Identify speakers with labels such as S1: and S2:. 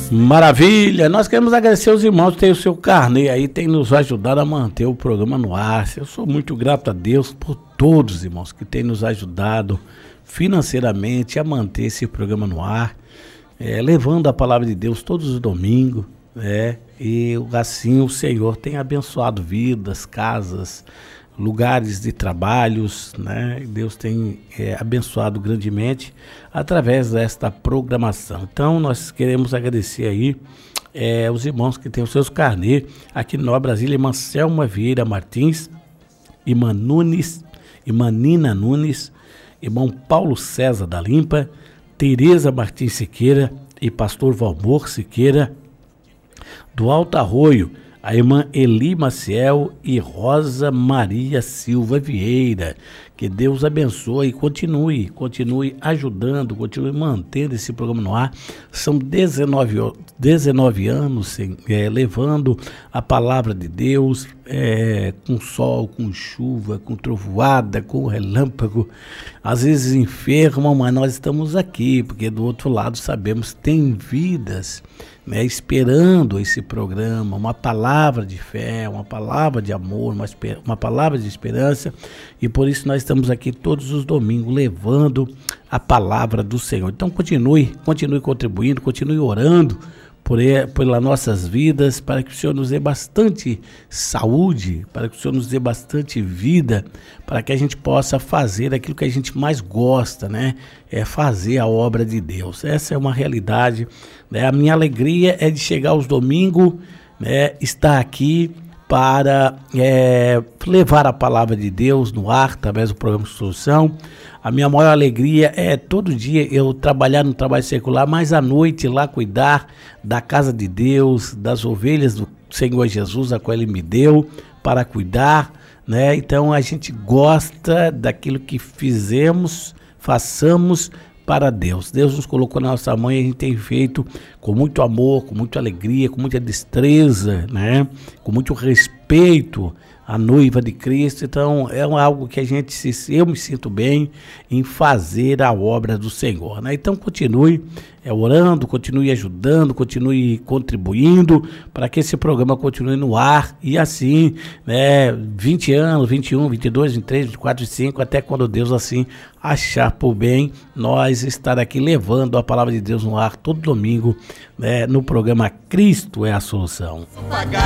S1: Maravilha, nós queremos agradecer aos irmãos que tem o seu carnê aí, tem nos ajudado a manter o programa no ar. Eu sou muito grato a Deus por todos, irmãos, que tem nos ajudado financeiramente a manter esse programa no ar, levando a palavra de Deus todos os domingos, e assim o Senhor tem abençoado vidas, casas, lugares de trabalhos, né? Deus tem abençoado grandemente através desta programação. Então nós queremos agradecer aí os irmãos que têm os seus carnê aqui no Nova Brasília, irmã Selma Vieira Martins, irmã Nina Nunes, irmão Paulo César da Limpa, Tereza Martins Siqueira e pastor Valmor Siqueira, do Alto Arroio, a irmã Eli Maciel e Rosa Maria Silva Vieira. Que Deus abençoe e continue ajudando, continue mantendo esse programa no ar. São 19 anos levando a palavra de Deus, com sol, com chuva, com trovoada, com relâmpago. Às vezes enfermam, mas nós estamos aqui, porque do outro lado sabemos que tem vidas, esperando esse programa, uma palavra de fé, uma palavra de amor, uma palavra de esperança, e por isso nós estamos aqui todos os domingos levando a palavra do Senhor. Então continue contribuindo, continue orando pelas nossas vidas, para que o Senhor nos dê bastante saúde, para que o Senhor nos dê bastante vida, para que a gente possa fazer aquilo que a gente mais gosta, fazer a obra de Deus. Essa é uma realidade, A minha alegria é de chegar aos domingos, estar aqui para levar a palavra de Deus no ar, através do programa Solução. A minha maior alegria é todo dia eu trabalhar no trabalho secular, mas à noite lá cuidar da casa de Deus, das ovelhas do Senhor Jesus, a qual Ele me deu para cuidar, Então a gente gosta daquilo que façamos para Deus. Deus nos colocou na nossa mão e a gente tem feito com muito amor, com muita alegria, com muita destreza, Com muito respeito à noiva de Cristo. Então é algo que eu me sinto bem em fazer a obra do Senhor, Então continue orando, continue ajudando, continue contribuindo para que esse programa continue no ar e assim, 20 anos, 21, 22, 23, 24, 25, até quando Deus assim achar por bem nós estar aqui levando a palavra de Deus no ar todo domingo, no programa Cristo é a Solução.